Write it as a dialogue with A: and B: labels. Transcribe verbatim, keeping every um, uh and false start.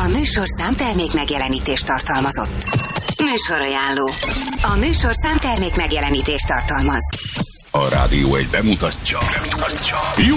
A: A műsorszám termék megjelenítést tartalmazott. Műsorajánló. A műsorszám termék megjelenítést tartalmaz.
B: A Rádió egy bemutatja. bemutatja. Jó